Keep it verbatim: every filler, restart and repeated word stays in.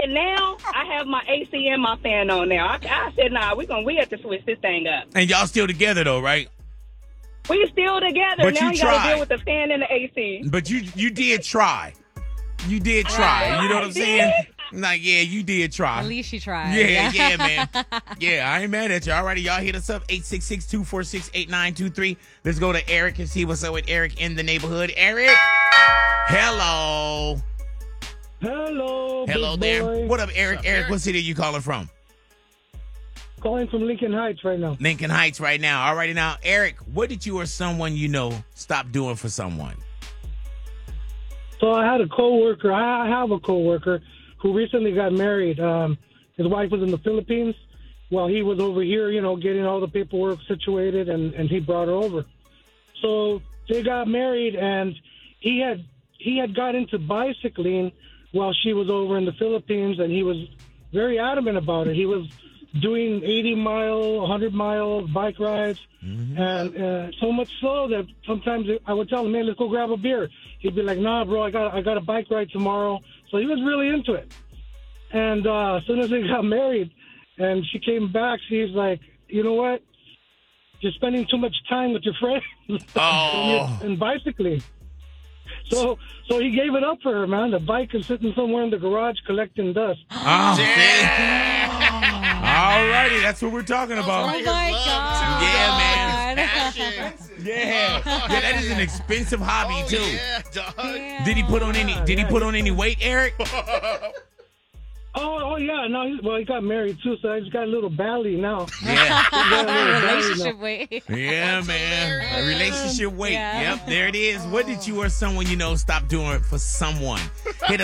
And now I have my A C and my fan on now. I, I said, nah, we're going we have to switch this thing up. And y'all still together though, right? We still together. But now you you got to tried. deal with the fan and the A C. But you you did try. You did try. You know what I'm saying? Like, yeah, you did try. At least you tried. Yeah, yeah, man. Yeah, I ain't mad at you. All righty, y'all hit us up, eight six six, two four six, eight nine two three. Let's go to Eric and see what's up with Eric in the neighborhood. Eric, hello. Hello. Hello big there. boy. What up, Eric? What's up, Eric, Eric? what city are you calling from? Calling from Lincoln Heights right now. Lincoln Heights right now. All righty, now, Eric, what did you or someone you know stop doing for someone? So I had a coworker. I have a coworker who recently got married. Um, his wife was in the Philippines while he was over here, you know, getting all the paperwork situated, and, and he brought her over. So they got married, and he had he had got into bicycling while she was over in the Philippines, and he was very adamant about it. He was doing eighty mile, one hundred mile bike rides, Mm-hmm. and uh, so much so that sometimes I would tell him, "Man, let's go grab a beer." He'd be like, "Nah, bro, I got I got a bike ride tomorrow." So he was really into it. And uh, as soon as they got married, and she came back, she's like, "You know what? You're spending too much time with your friends Oh. and bicycling." So, so he gave it up for her, man. The bike is sitting somewhere in the garage collecting dust. Oh, Yeah. all righty, that's what we're talking Oh about. His my love God. to Yeah, man. Passion. Yeah, yeah, that is an expensive hobby Oh, too. yeah, dog. Did he put on any? Did he put on any weight, Eric? Oh, oh yeah. No, he, well, he got married too, so he's got a little belly now. Yeah, He's got a little belly Relationship now. weight. yeah, man. A relationship weight. Yeah. Yep, there it is. What did you or someone you know stop doing for someone? Hit